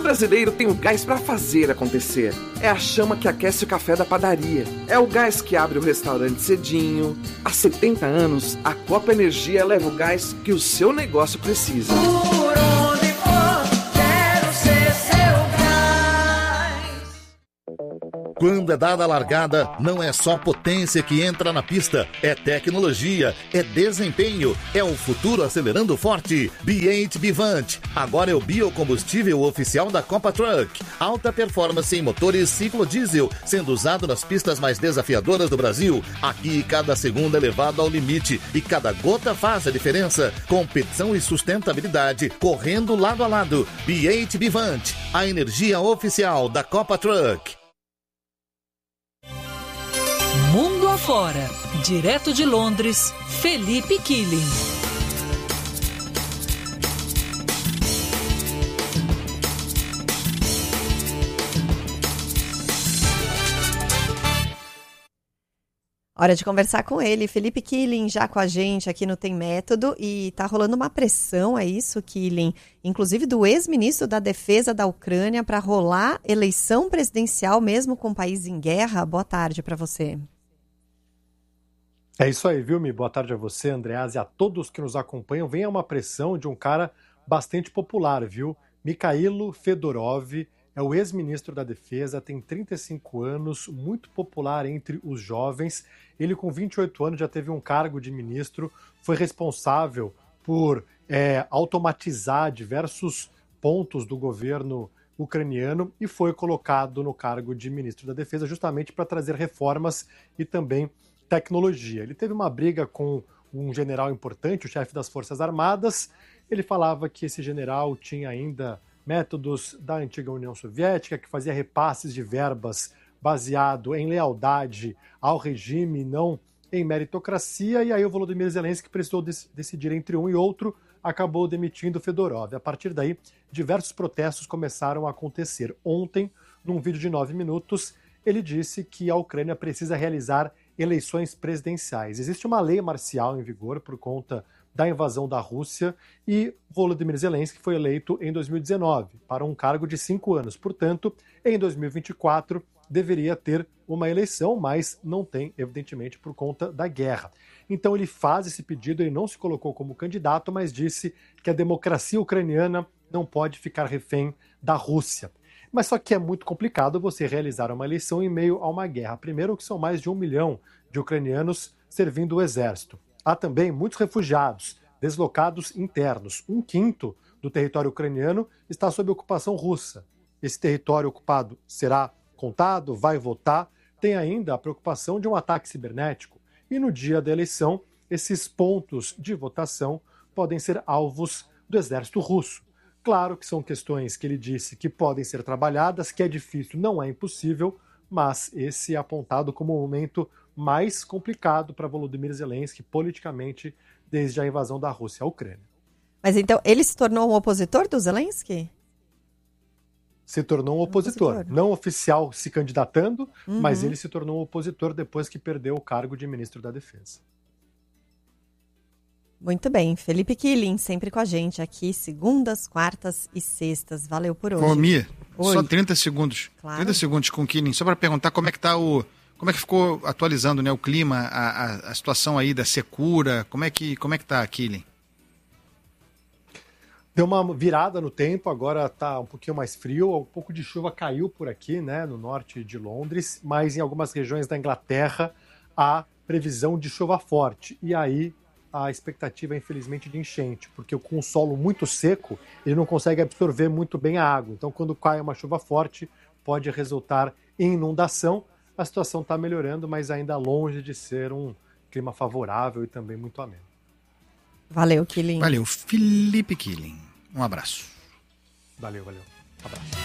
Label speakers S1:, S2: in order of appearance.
S1: brasileiro tem o gás para fazer acontecer. É a chama que aquece o café da padaria. É o gás que abre o restaurante cedinho. Há 70 anos, a Copa Energia leva o gás que o seu negócio precisa.
S2: Por onde for, quero ser seu gás.
S3: Quando é dada a largada, não é só potência que entra na pista, é tecnologia, é desempenho, é o futuro acelerando forte. B8 Bivante, agora é o biocombustível oficial da Copa Truck. Alta performance em motores ciclo diesel, sendo usado nas pistas mais desafiadoras do Brasil. Aqui, cada segundo é levado ao limite e cada gota faz a diferença. Competição e sustentabilidade, correndo lado a lado. B8 Bivante, a energia oficial da Copa Truck.
S4: Mundo afora, direto de Londres, Felipe Killing.
S5: Hora de conversar com ele, Felipe Killing, já com a gente aqui no Tem Método, e tá rolando uma pressão, é isso, Killing, inclusive do ex-ministro da Defesa da Ucrânia para rolar eleição presidencial mesmo com o país em guerra. Boa tarde para você.
S6: É isso aí, viu, Mi? Boa tarde a você, Andreas, e a todos que nos acompanham. Vem uma pressão de um cara bastante popular, viu? Mikhailo Fedorov é o ex-ministro da Defesa, tem 35 anos, muito popular entre os jovens. Ele, com 28 anos, já teve um cargo de ministro, foi responsável por automatizar diversos pontos do governo ucraniano e foi colocado no cargo de ministro da Defesa justamente para trazer reformas e também tecnologia. Ele teve uma briga com um general importante, o chefe das Forças Armadas. Ele falava que esse general tinha ainda métodos da antiga União Soviética, que fazia repasses de verbas baseado em lealdade ao regime, não em meritocracia, e aí o Volodymyr Zelensky precisou decidir entre um e outro, acabou demitindo Fedorov. A partir daí, diversos protestos começaram a acontecer. Ontem, num vídeo de 9 minutos, ele disse que a Ucrânia precisa realizar eleições presidenciais. Existe uma lei marcial em vigor por conta da invasão da Rússia e Volodymyr Zelensky foi eleito em 2019 para um cargo de 5 anos. Portanto, em 2024 deveria ter uma eleição, mas não tem, evidentemente, por conta da guerra. Então ele faz esse pedido, ele não se colocou como candidato, mas disse que a democracia ucraniana não pode ficar refém da Rússia. Mas só que é muito complicado você realizar uma eleição em meio a uma guerra. Primeiro que são mais de 1 milhão de ucranianos servindo o exército. Há também muitos refugiados, deslocados internos. 1/5 do território ucraniano está sob ocupação russa. Esse território ocupado será contado, vai votar. Tem ainda a preocupação de um ataque cibernético. E no dia da eleição, esses pontos de votação podem ser alvos do exército russo. Claro que são questões que ele disse que podem ser trabalhadas, que é difícil, não é impossível, mas esse é apontado como o momento mais complicado para Volodymyr Zelensky politicamente desde a invasão da Rússia à Ucrânia.
S5: Mas então ele se tornou um opositor do Zelensky?
S6: Se tornou um opositor. Não oficial se candidatando, mas ele se tornou um opositor depois que perdeu o cargo de ministro da Defesa.
S5: Muito bem. Felipe Killing, sempre com a gente aqui, segundas, quartas e sextas. Valeu por hoje.
S7: Ô, Mia, só 30 segundos.
S5: Claro.
S7: 30 segundos com o Killing, só para perguntar como é que tá como é que ficou atualizando, né, o clima, a situação aí da secura, como é que tá, Killing?
S6: Deu uma virada no tempo, agora está um pouquinho mais frio, um pouco de chuva caiu por aqui, né, no norte de Londres, mas em algumas regiões da Inglaterra há previsão de chuva forte. E aí a expectativa é, infelizmente, de enchente, porque com o solo muito seco, ele não consegue absorver muito bem a água. Então, quando cai uma chuva forte, pode resultar em inundação. A situação está melhorando, mas ainda longe de ser um clima favorável e também muito ameno.
S5: Valeu, Killing.
S7: Valeu, Felipe Killing. Um abraço.
S6: Valeu. Abraço.